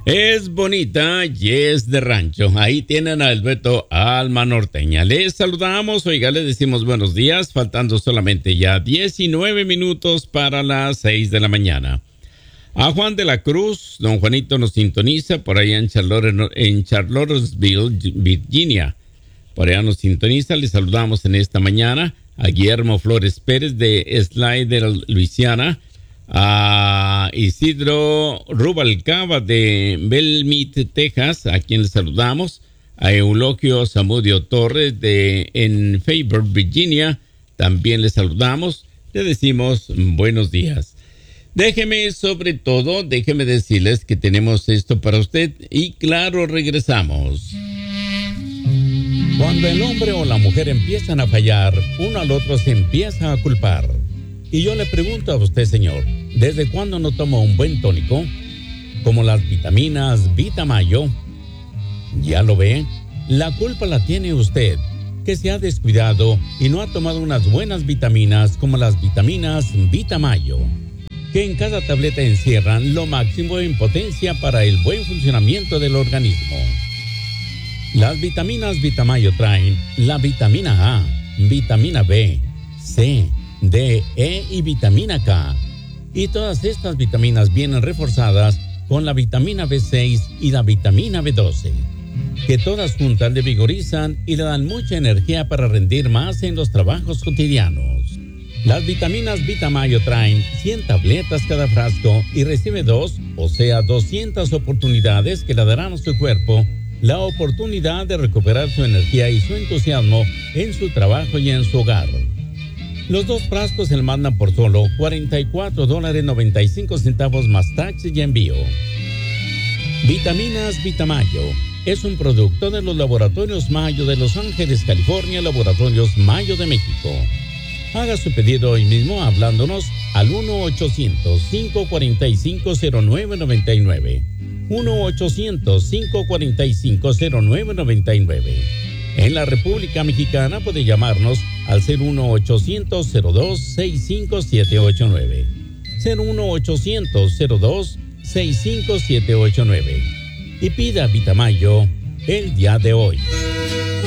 Es bonita y es de rancho. Ahí tienen al dueto Alma Norteña. Les saludamos, oiga, les decimos buenos días, faltando solamente ya 19 minutos para las 6 de la mañana. A Juan de la Cruz, don Juanito nos sintoniza por allá en Charlottesville, Virginia. Por allá nos sintoniza, les saludamos en esta mañana. A Guillermo Flores Pérez de Slider, Luisiana. A Isidro Rubalcaba de Belmit, Texas, a quien le saludamos. A Euloquio Zamudio Torres en Fayetteville, Virginia, también le saludamos. Le decimos buenos días. Déjeme decirles que tenemos esto para usted y claro, regresamos. Cuando el hombre o la mujer empiezan a fallar, uno al otro se empieza a culpar. Y yo le pregunto a usted, señor, ¿desde cuándo no toma un buen tónico? Como las vitaminas Vitamayo. ¿Ya lo ve? La culpa la tiene usted, que se ha descuidado y no ha tomado unas buenas vitaminas como las vitaminas Vitamayo, que en cada tableta encierran lo máximo en potencia para el buen funcionamiento del organismo. Las vitaminas Vitamayo traen la vitamina A, vitamina B, C, D, E y vitamina K. Y todas estas vitaminas vienen reforzadas con la vitamina B6 y la vitamina B12, que todas juntas le vigorizan y le dan mucha energía para rendir más en los trabajos cotidianos. Las vitaminas Vitamayo traen 100 tabletas cada frasco y recibe 2, o sea 200 oportunidades que le darán a su cuerpo la oportunidad de recuperar su energía y su entusiasmo en su trabajo y en su hogar. Los 2 frascos se le mandan por solo $44.95 más taxes y envío. Vitaminas Vitamayo es un producto de los laboratorios Mayo de Los Ángeles, California, Laboratorios Mayo de México. Haga su pedido hoy mismo hablándonos al 1-800-545-0999. 1-800-545-0999. En la República Mexicana puede llamarnos al 01800-02-65789. 01800-02-65789. Y pida Vitamayo el día de hoy.